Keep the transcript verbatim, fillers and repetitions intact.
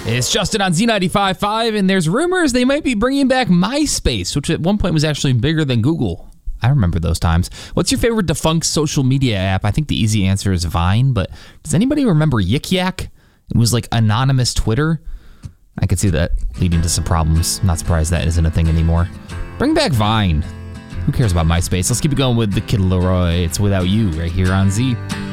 It's Justin on Z ninety-five point five, and there's rumors they might be bringing back MySpace, which at one point was actually bigger than Google. I remember those times. What's your favorite defunct social media app? I think the easy answer is Vine, but does anybody remember Yik Yak? It was like anonymous Twitter. I could see that leading to some problems. I'm not surprised that isn't a thing anymore. Bring back Vine. Who cares about MySpace? Let's keep it going with the Kid Laroi. It's Without You right here on Z.